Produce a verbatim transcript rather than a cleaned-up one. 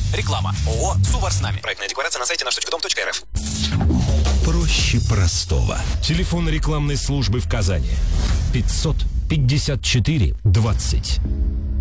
Реклама. ООО «Сувар с нами». Проектная декларация на сайте наш точка дом точка эр эф. Проще простого. Телефон рекламной службы в Казани. пятьсот пятьдесят четыре двадцать.